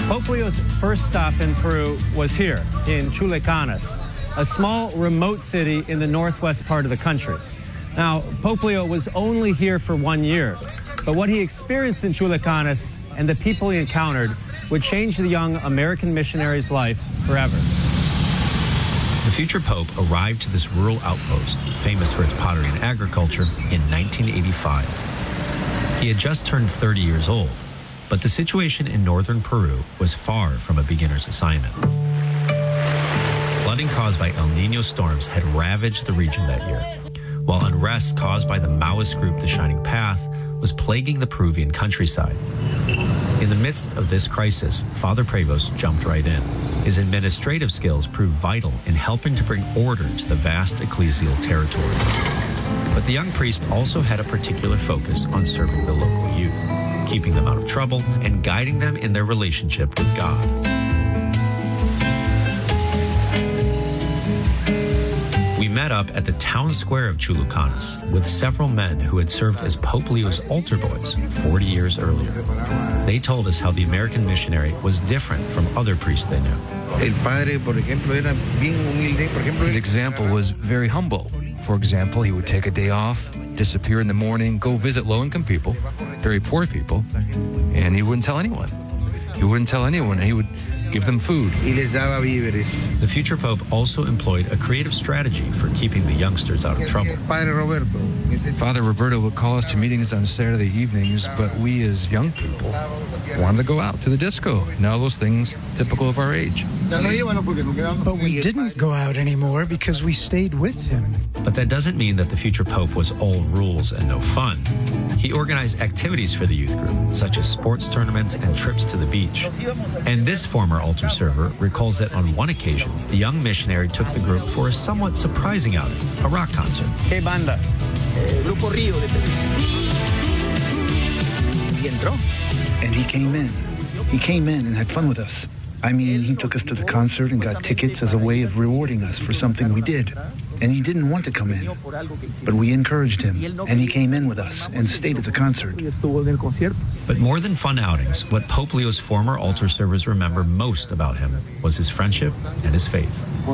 Pope Leo's first stop in Peru was here, in Chulucanas, a small, remote city in the northwest part of the country. Now, Pope Leo was only here for 1 year, but what he experienced in Chulucanas and the people he encountered would change the young American missionary's life forever. The future pope arrived to this rural outpost, famous for its pottery and agriculture, in 1985. He had just turned 30 years old, but the situation in northern Peru was far from a beginner's assignment. Flooding caused by El Niño storms had ravaged the region that year, while unrest caused by the Maoist group The Shining Path was plaguing the Peruvian countryside. In the midst of this crisis, Father Prevost jumped right in. His administrative skills proved vital in helping to bring order to the vast ecclesial territory. But the young priest also had a particular focus on serving the local youth, keeping them out of trouble and guiding them in their relationship with God. We met up at the town square of Chulucanas with several men who had served as Pope Leo's altar boys 40 years earlier. They told us how the American missionary was different from other priests they knew. His example was very humble. For example, he would take a day off, disappear in the morning, go visit low-income people, very poor people, and he wouldn't tell anyone. He wouldn't tell anyone, and he would give them food. The future pope also employed a creative strategy for keeping the youngsters out of trouble. Father Roberto would call us to meetings on Saturday evenings, but we as young people wanted to go out to the disco and all those things typical of our age. But we didn't go out anymore because we stayed with him. But that doesn't mean that the future pope was all rules and no fun. He organized activities for the youth group, such as sports tournaments and trips to the beach. And this former altar server recalls that on one occasion, the young missionary took the group for a somewhat surprising outing, a rock concert. ¿Qué banda? Grupo Río de Perú. Y entró. And he came in. He came in and had fun with us. I mean, he took us to the concert and got tickets as a way of rewarding us for something we did. And he didn't want to come in, but we encouraged him, and he came in with us and stayed at the concert. But more than fun outings, what Pope Leo's former altar servers remember most about him was his friendship and his faith.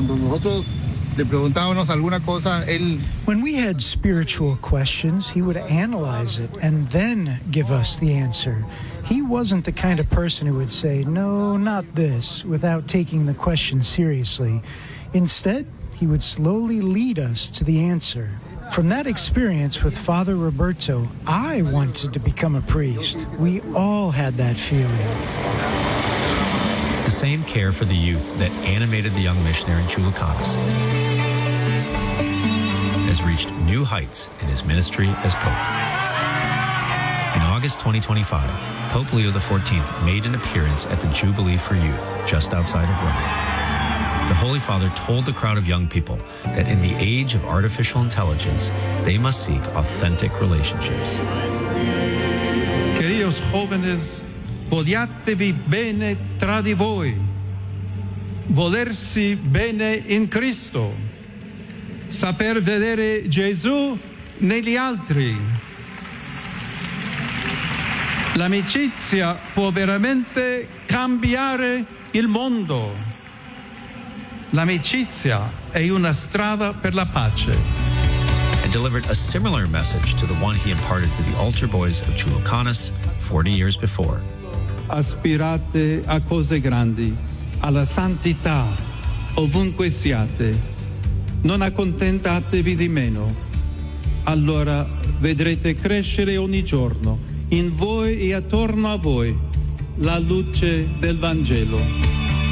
When we had spiritual questions, he would analyze it and then give us the answer. He wasn't the kind of person who would say, "No, not this," without taking the question seriously. Instead, he would slowly lead us to the answer. From that experience with Father Roberto, I wanted to become a priest. We all had that feeling. The same care for the youth that animated the young missionary in Chulucanas has reached new heights in his ministry as Pope. In August 2025, Pope Leo XIV made an appearance at the Jubilee for Youth just outside of Rome. The Holy Father told the crowd of young people that in the age of artificial intelligence, they must seek authentic relationships. Queridos jóvenes, vogliatevi bene tra di voi, volersi bene in Cristo, saper vedere Gesù negli altri. L'amicizia può veramente cambiare il mondo. L'amicizia è una strada per la pace. And delivered a similar message to the one he imparted to the altar boys of Chulucanas 40 years before. Aspirate a cose grandi, alla santità, ovunque siate. Non accontentatevi di meno. Allora vedrete crescere ogni giorno, in voi e attorno a voi, la luce del Vangelo.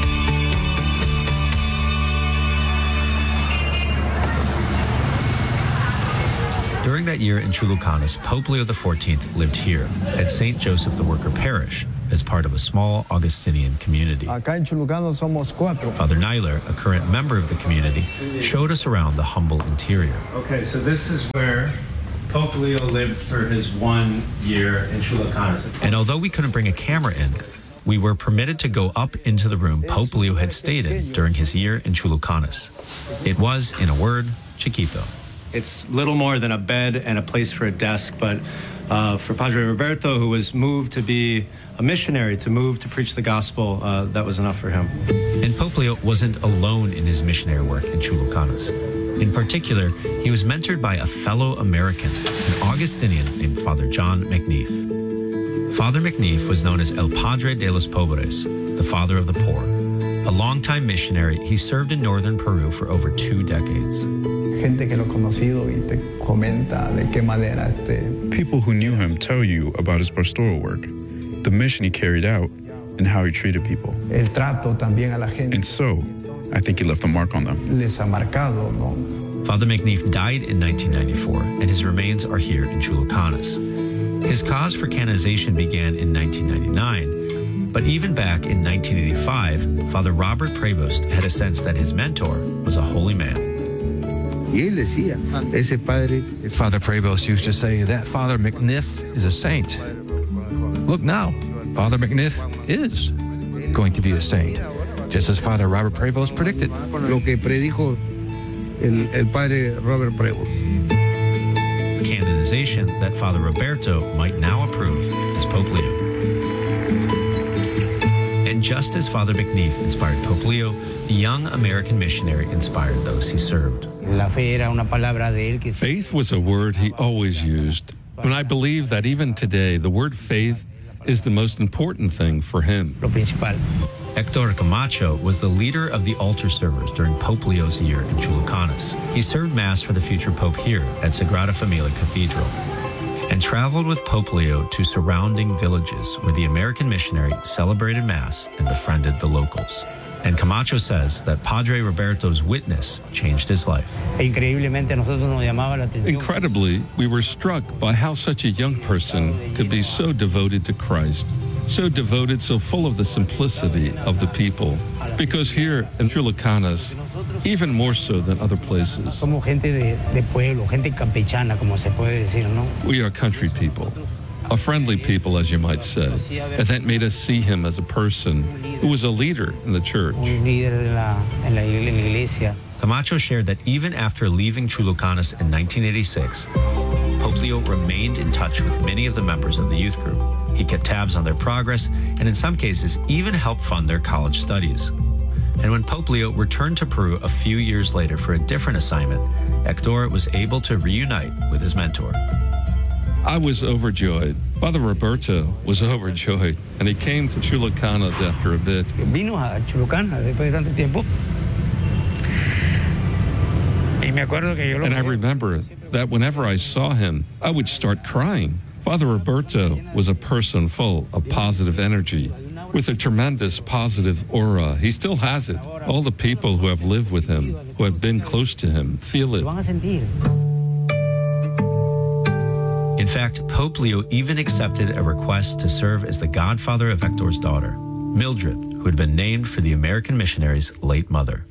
During that year in Chulucanas, Pope Leo XIV lived here at St. Joseph the Worker Parish as part of a small Augustinian community. Acá en Chulucanas somos 4. Father Nyler, a current member of the community, showed us around the humble interior. Okay, so this is where Pope Leo lived for his 1 year in Chulucanas. And although we couldn't bring a camera in, we were permitted to go up into the room Pope Leo had stayed in during his year in Chulucanas. It was, in a word, chiquito. It's little more than a bed and a place for a desk, but For Padre Roberto, who was moved to be a missionary, to move to preach the gospel, that was enough for him. And Pope Leo wasn't alone in his missionary work in Chulucanas. In particular, he was mentored by a fellow American, an Augustinian named Father John McNeef. Father McNeef was known as El Padre de los Pobres, the father of the poor. A longtime missionary, he served in northern Peru for over 2 decades. People who knew him tell you about his pastoral work, the mission he carried out, and how he treated people. And so, I think he left a mark on them. Father McNeef died in 1994, and his remains are here in Chulucanas. His cause for canonization began in 1999, but even back in 1985, Father Robert Prevost had a sense that his mentor was a holy man. Father Prevost used to say that Father McNiff is a saint. Look now, Father McNiff is going to be a saint, just as Father Robert Prevost predicted. Lo que predijo el Padre Robert Prevost. A canonization that Father Roberto might now approve as Pope Leo. And just as Father McNeef inspired Pope Leo, the young American missionary inspired those he served. Faith was a word he always used, and I believe that even today, the word faith is the most important thing for him. Hector Camacho was the leader of the altar servers during Pope Leo's year in Chulucanas. He served Mass for the future Pope here at Sagrada Familia Cathedral and traveled with Pope Leo to surrounding villages where the American missionary celebrated Mass and befriended the locals. And Camacho says that Padre Roberto's witness changed his life. Incredibly, we were struck by how such a young person could be so devoted to Christ, so devoted, so full of the simplicity of the people. Because here in Chulucanas, even more so than other places, we are country people, a friendly people, as you might say, and that made us see him as a person who was a leader in the church. Camacho shared that even after leaving Chulucanas in 1986, Pope Leo remained in touch with many of the members of the youth group. He kept tabs on their progress and in some cases even helped fund their college studies. And when Pope Leo returned to Peru a few years later for a different assignment, Hector was able to reunite with his mentor. I was overjoyed. Father Roberto was overjoyed, and he came to Chulucanas after a bit. Vino a Chulucanas después de tanto tiempo. And I remember that whenever I saw him, I would start crying. Father Roberto was a person full of positive energy, with a tremendous positive aura. He still has it. All the people who have lived with him, who have been close to him, feel it. In fact, Pope Leo even accepted a request to serve as the godfather of Hector's daughter, Mildred, who had been named for the American missionary's late mother.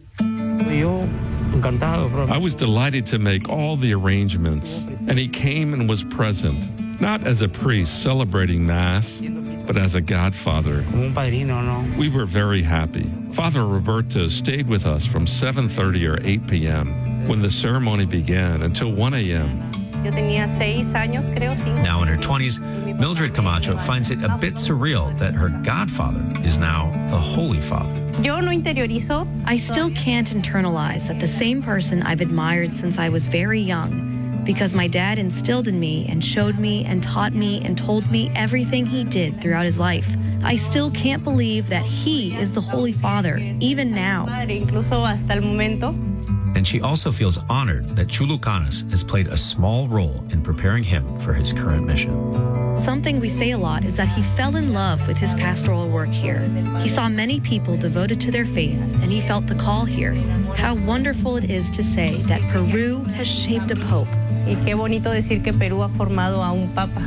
I was delighted to make all the arrangements, and he came and was present, not as a priest celebrating Mass, but as a godfather. We were very happy. Father Roberto stayed with us from 7:30 or 8 p.m. when the ceremony began until 1 a.m. Now in her 20s, Mildred Camacho finds it a bit surreal that her godfather is now the Holy Father. I still can't internalize that the same person I've admired since I was very young, because my dad instilled in me and showed me and taught me and told me everything he did throughout his life. I still can't believe that he is the Holy Father, even now. And she also feels honored that Chulucanas has played a small role in preparing him for his current mission. Something we say a lot is that he fell in love with his pastoral work here. He saw many people devoted to their faith, and he felt the call here. How wonderful it is to say that Peru has shaped a pope. Y qué bonito decir que Perú ha formado a un papa.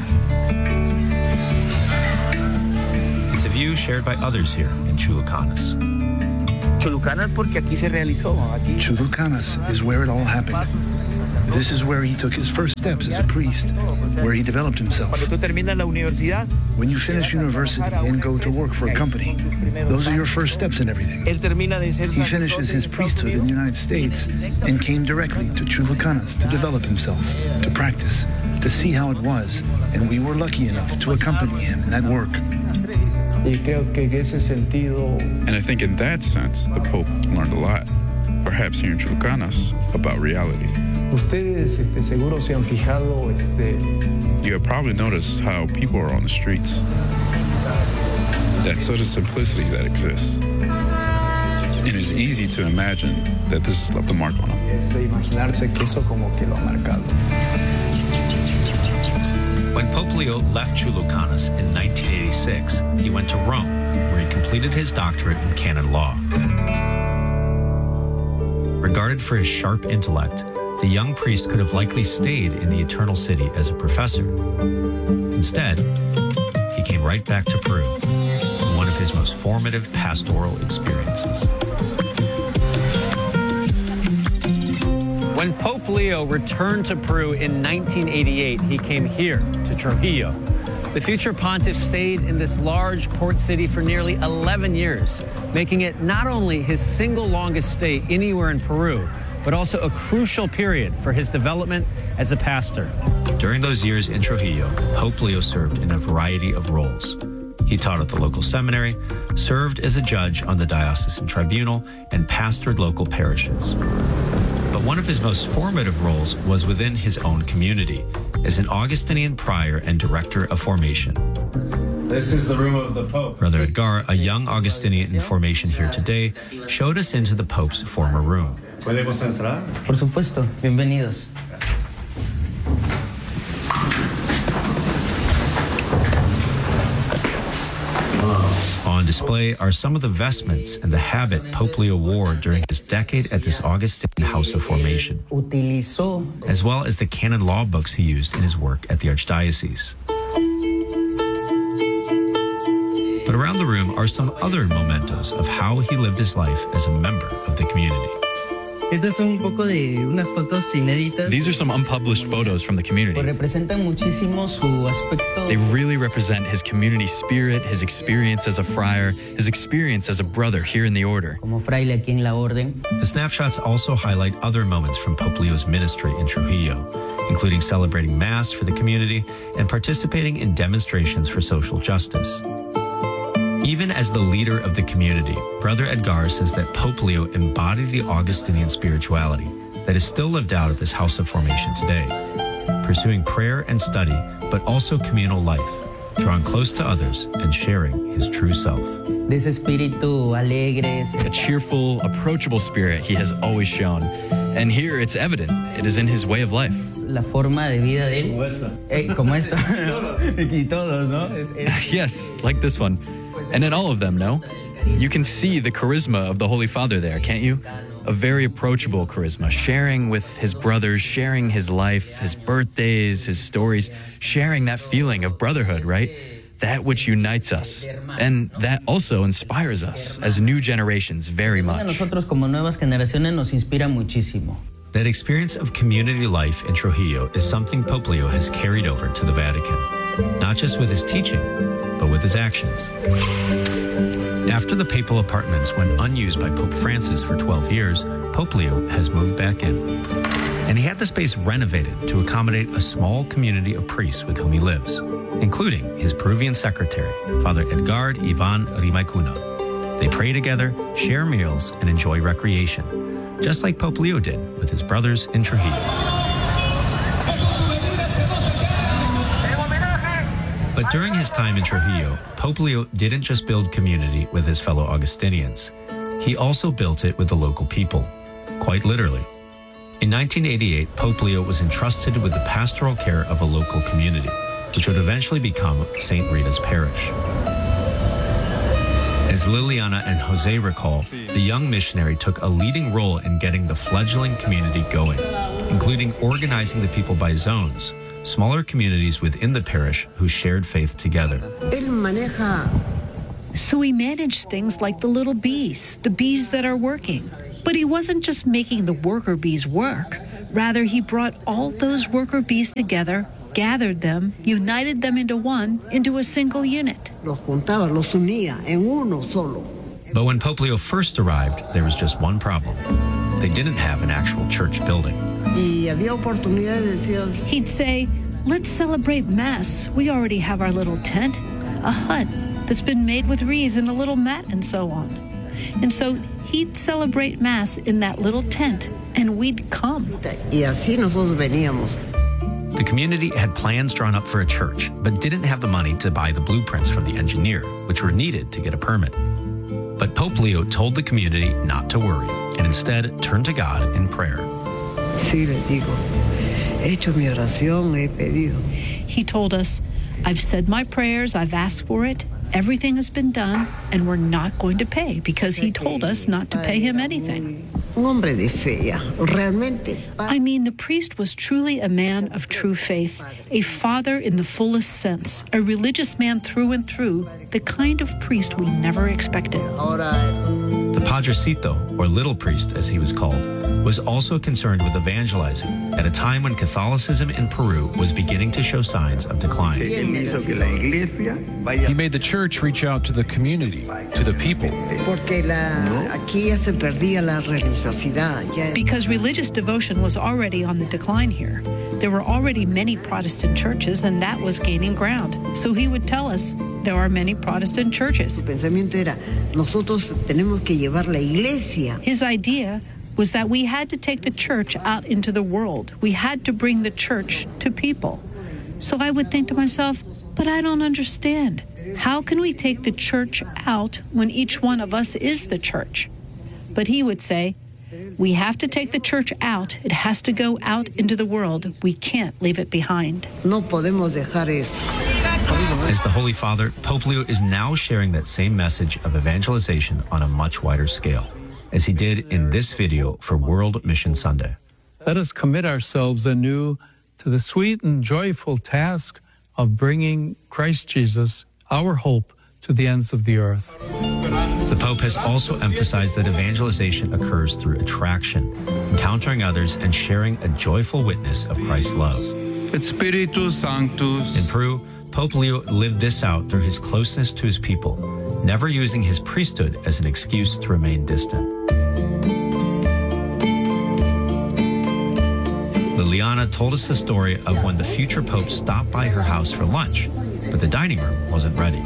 It's a view shared by others here in Chulucanas. Chulucanas porque aquí se realizó. Chulucanas is where it all happened. This is where he took his first steps as a priest, where he developed himself. When you finish university and go to work for a company, those are your first steps in everything. He finishes his priesthood in the United States and came directly to Chulucanas to develop himself, to practice, to see how it was, and we were lucky enough to accompany him in that work. And I think in that sense, the Pope learned a lot, perhaps here in Chulucanas, about reality. You have probably noticed how people are on the streets. That sort of simplicity that exists. It is easy to imagine that this has left a mark on them. When Pope Leo left Chulucanas in 1986, he went to Rome, where he completed his doctorate in canon law. Regarded for his sharp intellect, the young priest could have likely stayed in the Eternal City as a professor. Instead, he came right back to Peru, one of his most formative pastoral experiences. When Pope Leo returned to Peru in 1988, he came here to Trujillo. The future pontiff stayed in this large port city for nearly 11 years, making it not only his single longest stay anywhere in Peru, but also a crucial period for his development as a pastor. During those years in Trujillo, Pope Leo served in a variety of roles. He taught at the local seminary, served as a judge on the diocesan tribunal, and pastored local parishes. But one of his most formative roles was within his own community, as an Augustinian prior and director of formation. This is the room of the Pope. Brother Edgar, a young Augustinian in formation here today, showed us into the Pope's former room. ¿Podemos entrar? Por supuesto, bienvenidos. On display are some of the vestments and the habit Pope Leo wore during his decade at this Augustine house of formation, as well as the canon law books he used in his work at the Archdiocese. But around the room are some other mementos of how he lived his life as a member of the community. These are some unpublished photos from the community. They really represent his community spirit, his experience as a friar, his experience as a brother here in the order. The snapshots also highlight other moments from Pope Leo's ministry in Trujillo, including celebrating Mass for the community and participating in demonstrations for social justice. Even as the leader of the community, Brother Edgar says that Pope Leo embodied the Augustinian spirituality that is still lived out at this house of formation today, pursuing prayer and study, but also communal life, drawing close to others and sharing his true self. A cheerful, approachable spirit he has always shown. And here it's evident. It is in his way of life. Yes, like this one. And in all of them, no? You can see the charisma of the Holy Father there, can't you? A very approachable charisma, sharing with his brothers, sharing his life, his birthdays, his stories, sharing that feeling of brotherhood, right? That which unites us. And that also inspires us as new generations very much. That experience of community life in Trujillo is something Pope Leo has carried over to the Vatican, not just with his teaching, but with his actions. After the papal apartments went unused by Pope Francis for 12 years, Pope Leo has moved back in. And he had the space renovated to accommodate a small community of priests with whom he lives, including his Peruvian secretary, Father Edgar Ivan Rimaicuna. They pray together, share meals, and enjoy recreation, just like Pope Leo did with his brothers in Trujillo. But during his time in Trujillo, Pope Leo didn't just build community with his fellow Augustinians. He also built it with the local people, quite literally. In 1988, Pope Leo was entrusted with the pastoral care of a local community, which would eventually become St. Rita's Parish. As Liliana and Jose recall, the young missionary took a leading role in getting the fledgling community going, including organizing the people by zones, smaller communities within the parish who shared faith together. So he managed things like the little bees, the bees that are working. But he wasn't just making the worker bees work. Rather, he brought all those worker bees together, gathered them, united them into one, into a single unit. Los juntaba, los unía en uno solo. But when Pope Leo first arrived, there was just one problem. They didn't have an actual church building. Y había oportunidades, decían. He'd say, let's celebrate Mass. We already have our little tent, a hut that's been made with reeds and a little mat and so on. And so he'd celebrate Mass in that little tent, and we'd come. Y así nosotros veníamos. The community had plans drawn up for a church, but didn't have the money to buy the blueprints from the engineer, which were needed to get a permit. But Pope Leo told the community not to worry, and instead turned to God in prayer. Sí, les digo, he hecho mi oración, he pedido. He told us, I've said my prayers, I've asked for it, everything has been done, and we're not going to pay, because he told us not to pay him anything. Un hombre de fe, realmente. I mean, the priest was truly a man of true faith, a father in the fullest sense, a religious man through and through, the kind of priest we never expected. The Padrecito, or little priest as he was called, was also concerned with evangelizing at a time when Catholicism in Peru was beginning to show signs of decline. He made the church reach out to the community, to the people. Because religious devotion was already on the decline here. There were already many Protestant churches, and that was gaining ground. So he would tell us, there are many Protestant churches. His idea was that we had to take the church out into the world. We had to bring the church to people. So I would think to myself, but I don't understand. How can we take the church out when each one of us is the church? But he would say, we have to take the church out. It has to go out into the world. We can't leave it behind. No podemos dejar eso. As the Holy Father, Pope Leo is now sharing that same message of evangelization on a much wider scale, as he did in this video for World Mission Sunday. Let us commit ourselves anew to the sweet and joyful task of bringing Christ Jesus, our hope, to the ends of the earth. The Pope has also emphasized that evangelization occurs through attraction, encountering others and sharing a joyful witness of Christ's love. Et Spiritus Sanctus. In Peru, Pope Leo lived this out through his closeness to his people, never using his priesthood as an excuse to remain distant. Liliana told us the story of when the future Pope stopped by her house for lunch, but the dining room wasn't ready.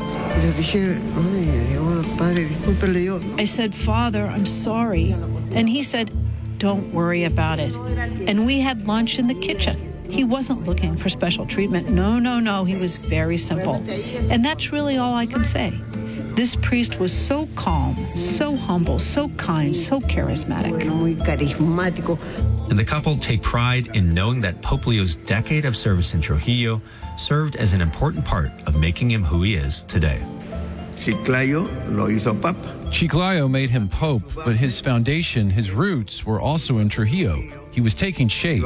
I said, Father, I'm sorry. And he said, don't worry about it. And we had lunch in the kitchen. He wasn't looking for special treatment. No. He was very simple. And that's really all I can say. This priest was so calm, so humble, so kind, so charismatic. And the couple take pride in knowing that Pope Leo's decade of service in Trujillo served as an important part of making him who he is today. Chiclayo made him pope, but his foundation, his roots, were also in Trujillo. He was taking shape.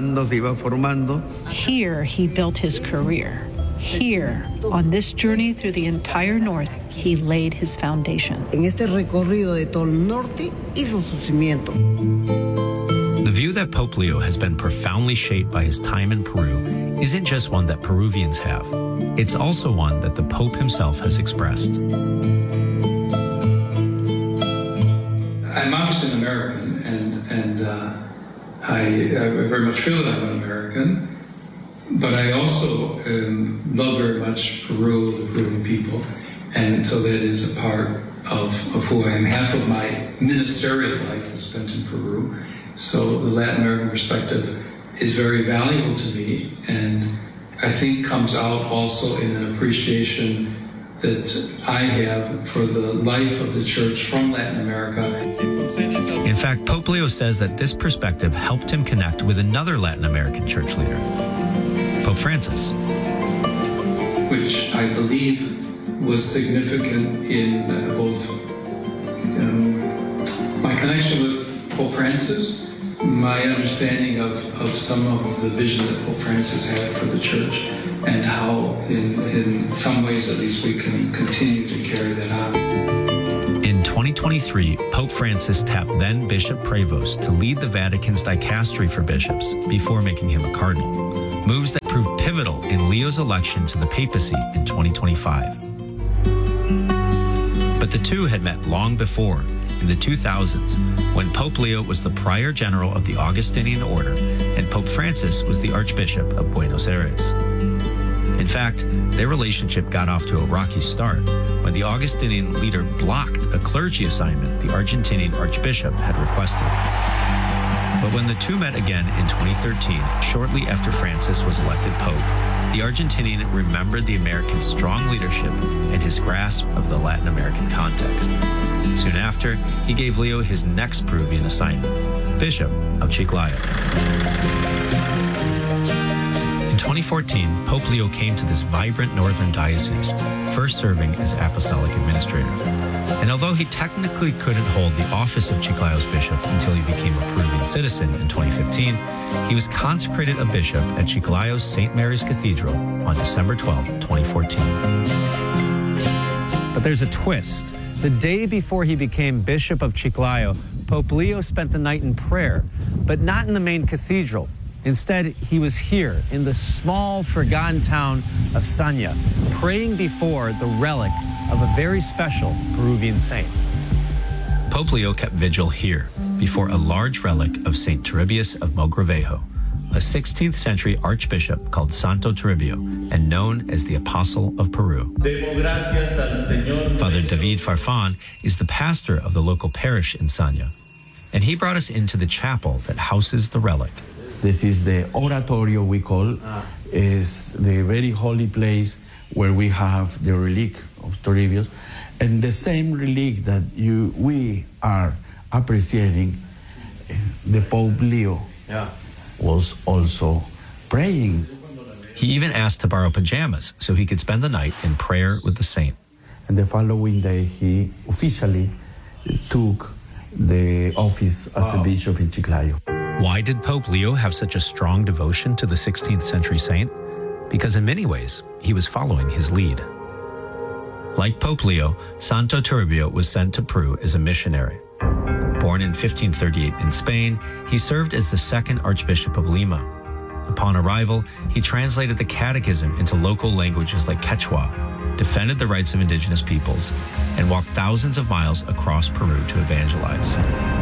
Here he built his career. Here, on this journey through the entire North, he laid his foundation. En este recorrido de todo el norte hizo su cimiento. The view that Pope Leo has been profoundly shaped by his time in Peru isn't just one that Peruvians have. It's also one that the Pope himself has expressed. I'm obviously an American, and I very much feel that I'm an American, but I also love very much Peru, the Peruvian people, and so that is a part of who I am. Half of my ministerial life was spent in Peru, so the Latin American perspective is very valuable to me, and I think comes out also in an appreciation that I have for the life of the church from Latin America. In fact, Pope Leo says that this perspective helped him connect with another Latin American church leader, Pope Francis. Which I believe was significant in both my connection with Pope Francis, my understanding of some of the vision that Pope Francis had for the church, and how in some ways at least we can continue to carry that on. In 2023, Pope Francis tapped then Bishop Prevost to lead the Vatican's dicastery for bishops before making him a cardinal, moves that proved pivotal in Leo's election to the papacy in 2025. But the two had met long before, in the 2000s, when Pope Leo was the Prior General of the Augustinian Order and Pope Francis was the Archbishop of Buenos Aires. In fact, their relationship got off to a rocky start when the Augustinian leader blocked a clergy assignment the Argentinian Archbishop had requested. But when the two met again in 2013, shortly after Francis was elected Pope, the Argentinian remembered the American's strong leadership and his grasp of the Latin American context. Soon after, he gave Leo his next Peruvian assignment, Bishop of Chiclayo. In 2014, Pope Leo came to this vibrant northern diocese, first serving as apostolic administrator. And although he technically couldn't hold the office of Chiclayo's bishop until he became a Peruvian citizen in 2015, he was consecrated a bishop at Chiclayo's St. Mary's Cathedral on December 12, 2014. But there's a twist. The day before he became Bishop of Chiclayo, Pope Leo spent the night in prayer, but not in the main cathedral. Instead, he was here in the small, forgotten town of Sanya, praying before the relic of a very special Peruvian saint. Pope Leo kept vigil here, before a large relic of St. Toribio of Mogrovejo, a 16th century archbishop called Santo Toribio and known as the Apostle of Peru. Father David Farfan is the pastor of the local parish in Sanya, and he brought us into the chapel that houses the relic. This is the oratorio we call, is the very holy place where we have the relic of Toribio, and the same relic that we are appreciating, the Pope Leo was also praying. He even asked to borrow pajamas so he could spend the night in prayer with the saint. And the following day, he officially took the office as a bishop in Chiclayo. Why did Pope Leo have such a strong devotion to the 16th century saint? Because in many ways, he was following his lead. Like Pope Leo, Santo Toribio was sent to Peru as a missionary. Born in 1538 in Spain, he served as the second Archbishop of Lima. Upon arrival, he translated the Catechism into local languages like Quechua, defended the rights of indigenous peoples, and walked thousands of miles across Peru to evangelize.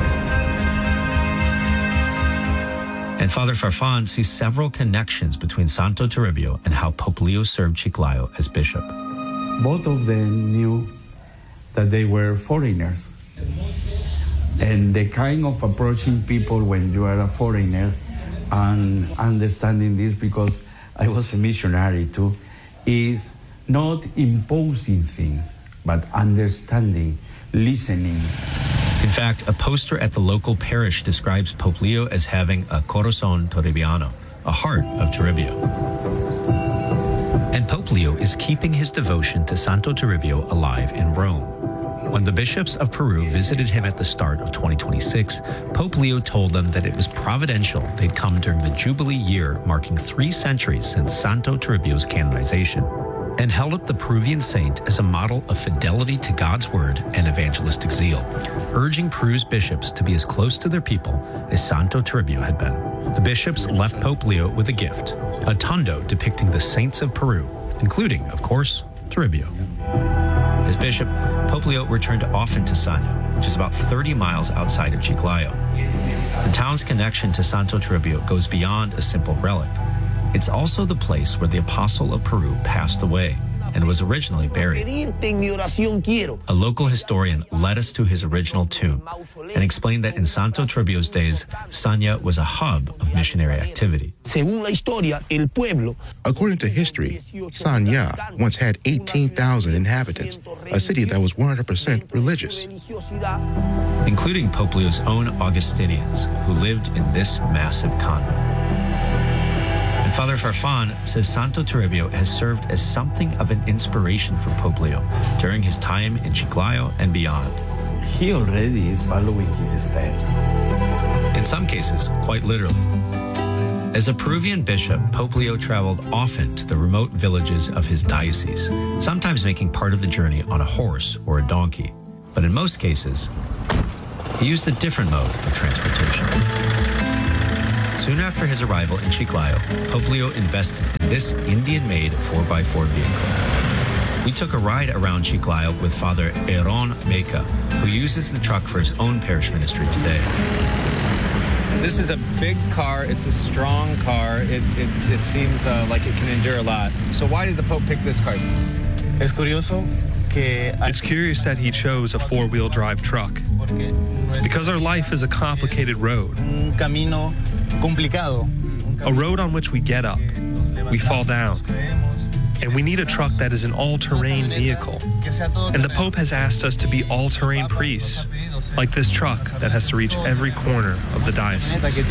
And Father Farfan sees several connections between Santo Toribio and how Pope Leo served Chiclayo as bishop. Both of them knew that they were foreigners. And the kind of approaching people when you are a foreigner and understanding this, because I was a missionary too, is not imposing things, but understanding, listening. In fact, a poster at the local parish describes Pope Leo as having a corazón toribiano, a heart of Toribio. And Pope Leo is keeping his devotion to Santo Toribio alive in Rome. When the bishops of Peru visited him at the start of 2026, Pope Leo told them that it was providential they'd come during the Jubilee year marking 3 centuries since Santo Toribio's canonization, and held up the Peruvian saint as a model of fidelity to God's word and evangelistic zeal, urging Peru's bishops to be as close to their people as Santo Toribio had been. The bishops left Pope Leo with a gift, a tondo depicting the saints of Peru, including, of course, Toribio. As bishop, Pope Leo returned often to Sanya, which is about 30 miles outside of Chiclayo. The town's connection to Santo Toribio goes beyond a simple relic. It's also the place where the Apostle of Peru passed away and was originally buried. A local historian led us to his original tomb and explained that in Santo Toribio's days, Sanya was a hub of missionary activity. According to history, Sanya once had 18,000 inhabitants, a city that was 100% religious, including Pope Leo's own Augustinians, who lived in this massive convent. And Father Farfan says Santo Toribio has served as something of an inspiration for Pope Leo during his time in Chiclayo and beyond. He already is following his steps. In some cases, quite literally. As a Peruvian bishop, Pope Leo traveled often to the remote villages of his diocese, sometimes making part of the journey on a horse or a donkey. But in most cases, he used a different mode of transportation. Soon after his arrival in Chiclayo, Pope Leo invested in this Indian-made 4x4 vehicle. We took a ride around Chiclayo with Father Aaron Meca, who uses the truck for his own parish ministry today. This is a big car. It's a strong car. It seems like it can endure a lot. So why did the Pope pick this car? It's curious that he chose a four-wheel drive truck. Because our life is a complicated road. A road on which we get up, we fall down. And we need a truck that is an all-terrain vehicle. And the Pope has asked us to be all-terrain priests, like this truck that has to reach every corner of the diocese.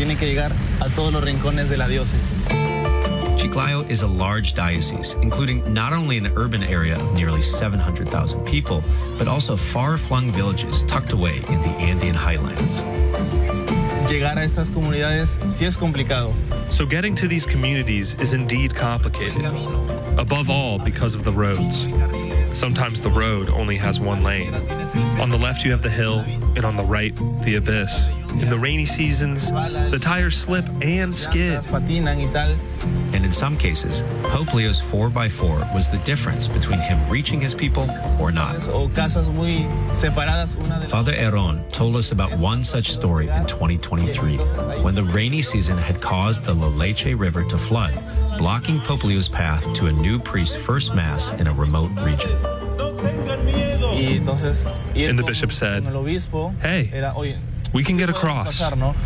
Chiclayo is a large diocese, including not only an urban area of nearly 700,000 people, but also far-flung villages tucked away in the Andean highlands. So getting to these communities is indeed complicated, above all because of the roads. Sometimes the road only has one lane. On the left you have the hill, and on the right, the abyss. In the rainy seasons, the tires slip and skid. And in some cases, Pope Leo's 4x4 was the difference between him reaching his people or not. Father Aaron told us about one such story in 2023, when the rainy season had caused the La Leche River to flood, blocking Pope Leo's path to a new priest's first mass in a remote region. And the bishop said, "Hey, we can get across.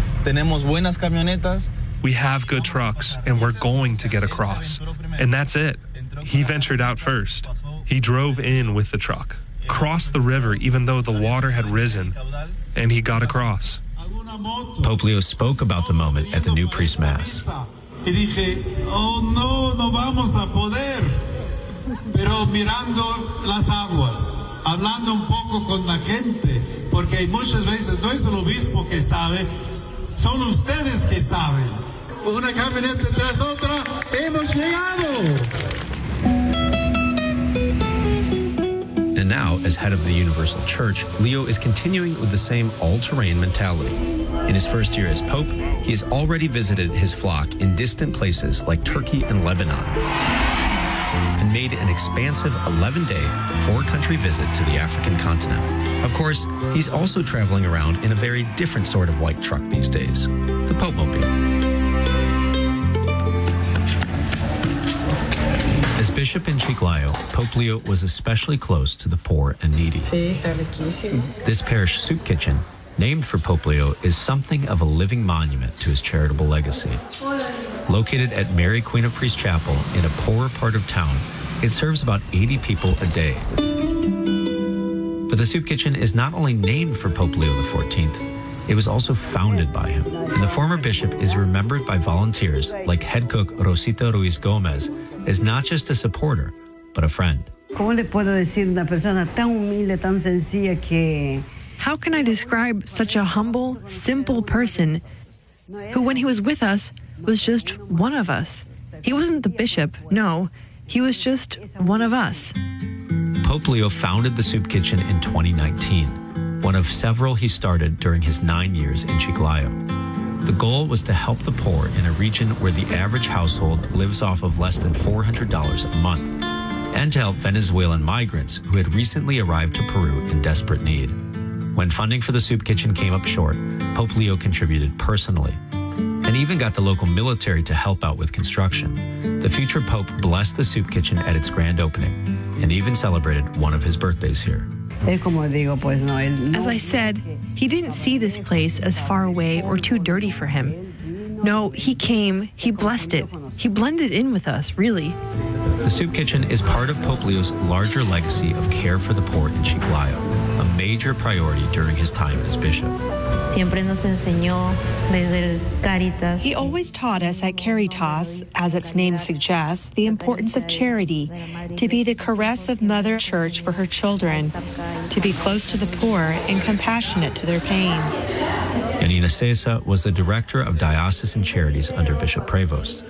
We have good trucks, and we're going to get across." And that's it. He ventured out first. He drove in with the truck, crossed the river even though the water had risen, and he got across. Pope Leo spoke about the moment at the new priest mass. Y dije, oh no, no vamos a poder. Pero mirando las aguas, hablando un poco con la gente, porque muchas veces no es el obispo que sabe, son ustedes que saben. Una camioneta tras otra, hemos llegado. And now, as head of the Universal Church, Leo is continuing with the same all-terrain mentality. In his first year as Pope, he has already visited his flock in distant places like Turkey and Lebanon, and made an expansive 11-day, 4-country visit to the African continent. Of course, he's also traveling around in a very different sort of white truck these days, the Pope-mobile. As bishop in Chiclayo, Pope Leo was especially close to the poor and needy. This parish soup kitchen, named for Pope Leo, is something of a living monument to his charitable legacy. Located at Mary Queen of Priests Chapel in a poorer part of town, it serves about 80 people a day. But the soup kitchen is not only named for Pope Leo XIV, it was also founded by him. And the former bishop is remembered by volunteers like head cook Rosita Ruiz Gomez as not just a supporter, but a friend. ¿Cómo le puedo decir una persona tan humilde, tan sencilla que... How can I describe such a humble, simple person who, when he was with us, was just one of us? He wasn't the bishop, no. He was just one of us. Pope Leo founded the soup kitchen in 2019, one of several he started during his 9 years in Chiclayo. The goal was to help the poor in a region where the average household lives off of less than $400 a month, and to help Venezuelan migrants who had recently arrived to Peru in desperate need. When funding for the soup kitchen came up short, Pope Leo contributed personally, and even got the local military to help out with construction. The future Pope blessed the soup kitchen at its grand opening, and even celebrated one of his birthdays here. As I said, he didn't see this place as far away or too dirty for him. No, he came, he blessed it. He blended in with us, really. The soup kitchen is part of Pope Leo's larger legacy of care for the poor in Chiclayo, a major priority during his time as bishop. Siempre nos enseñó desde el Caritas. He always taught us at Caritas, as its name suggests, the importance of charity, to be the caress of Mother Church for her children, to be close to the poor and compassionate to their pain. Janina Cesa was the director of diocesan charities under Bishop Prevost.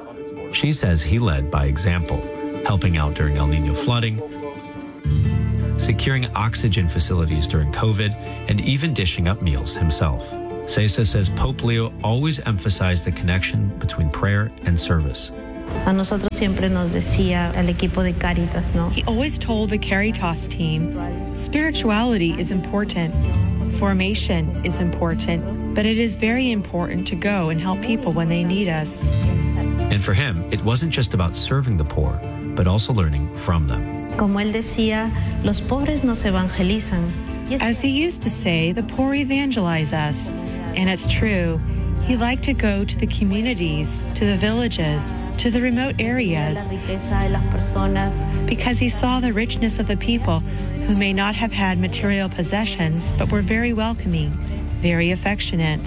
She says he led by example, helping out during El Niño flooding, securing oxygen facilities during COVID, and even dishing up meals himself. Cesa says Pope Leo always emphasized the connection between prayer and service. A nosotros siempre nos decía al equipo de Caritas, ¿no? He always told the Caritas team, spirituality is important, formation is important, but it is very important to go and help people when they need us. And for him, it wasn't just about serving the poor, but also learning from them. Como él decía, los pobres nos evangelizan. As he used to say, the poor evangelize us. And it's true. He liked to go to the communities, to the villages, to the remote areas, because he saw the richness of the people who may not have had material possessions, but were very welcoming, very affectionate.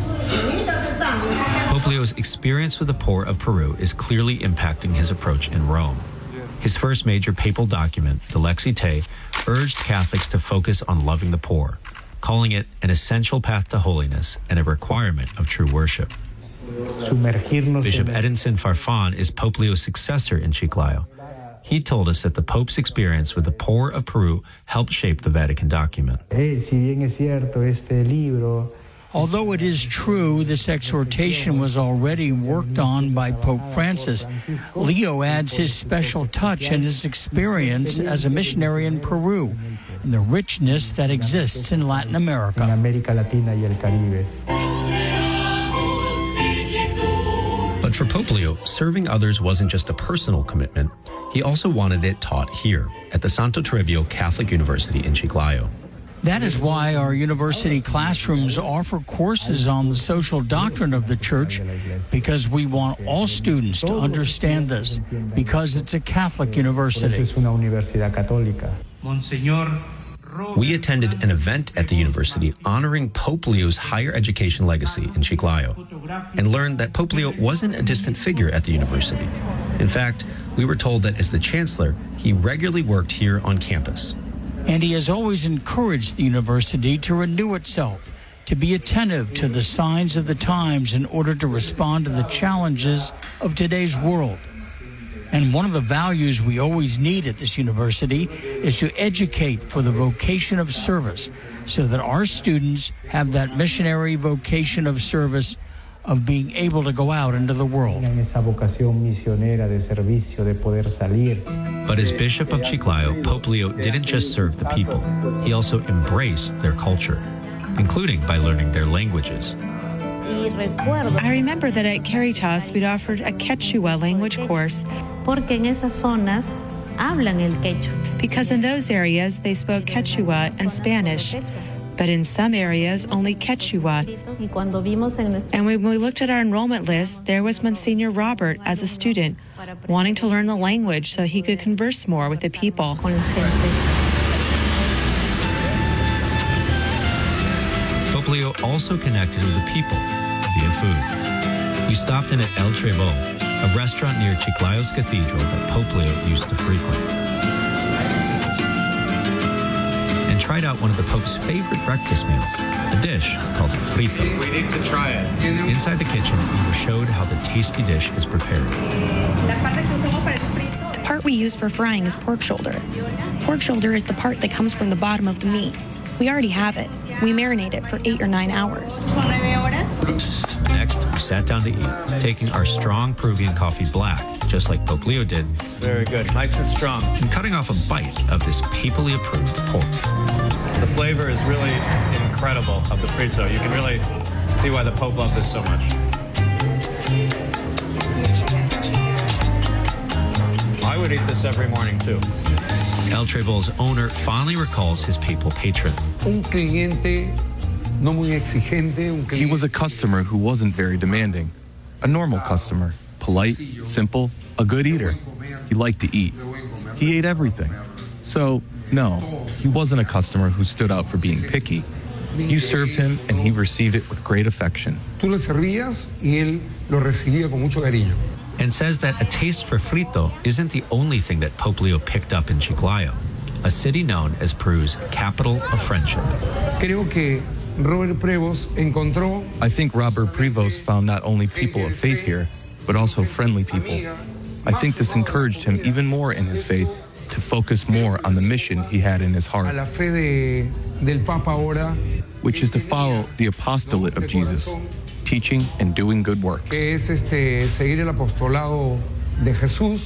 Pope Leo's experience with the poor of Peru is clearly impacting his approach in Rome. His first major papal document, the Lexi Te, urged Catholics to focus on loving the poor, calling it an essential path to holiness and a requirement of true worship. Bishop Edinson Farfan is Pope Leo's successor in Chiclayo. He told us that the Pope's experience with the poor of Peru helped shape the Vatican document. Although it is true this exhortation was already worked on by Pope Francis, Leo adds his special touch and his experience as a missionary in Peru and the richness that exists in Latin America. But for Pope Leo, serving others wasn't just a personal commitment. He also wanted it taught here at the Santo Toribio Catholic University in Chiclayo. That is why our university classrooms offer courses on the social doctrine of the Church, because we want all students to understand this, because it's a Catholic university. We attended an event at the university honoring Pope Leo's higher education legacy in Chiclayo and learned that Pope Leo wasn't a distant figure at the university. In fact, we were told that as the chancellor, he regularly worked here on campus. And he has always encouraged the university to renew itself, to be attentive to the signs of the times in order to respond to the challenges of today's world. And one of the values we always need at this university is to educate for the vocation of service, so that our students have that missionary vocation of service of being able to go out into the world. But as Bishop of Chiclayo, Pope Leo didn't just serve the people. He also embraced their culture, including by learning their languages. I remember that at Caritas we'd offered a Quechua language course. Porque en esas zonas hablan el quechua. Because in those areas they spoke Quechua and Spanish. But in some areas, only Quechua. And when we looked at our enrollment list, there was Monsignor Robert as a student, wanting to learn the language so he could converse more with the people. Pope Leo also connected with the people via food. We stopped in at El Trebol, a restaurant near Chiclayo's cathedral that Pope Leo used to frequent, and tried out one of the Pope's favorite breakfast meals, a dish called frito. We need to try it. Inside the kitchen, we were showed how the tasty dish is prepared. The part we use for frying is pork shoulder. Pork shoulder is the part that comes from the bottom of the meat. We already have it. We marinate it for 8 or 9 hours. Next, we sat down to eat, taking our strong Peruvian coffee black, just like Pope Leo did. Very good, nice and strong. And cutting off a bite of this papally approved pork. The flavor is really incredible of the frito. You can really see why the Pope loved this so much. I would eat this every morning too. El Trebol's owner fondly recalls his papal patron. He was a customer who wasn't very demanding. A normal customer, polite, simple, a good eater. He liked to eat. He ate everything. So, no, he wasn't a customer who stood out for being picky. You served him and he received it with great affection. And says that a taste for frito isn't the only thing that Pope Leo picked up in Chiclayo, a city known as Peru's capital of friendship. I think Robert Prevost found not only people of faith here, but also friendly people. I think this encouraged him even more in his faith to focus more on the mission he had in his heart, which is to follow the apostolate of Jesus, teaching and doing good works.